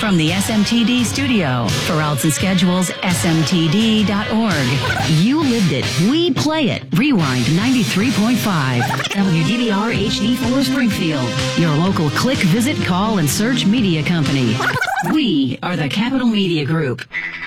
From the SMTD studio, for routes and schedules, smtd.org. You lived it. We play it. Rewind 93.5. WDBR HD4 Springfield. Your local click, visit, call, and search media company. We are the Capital Media Group.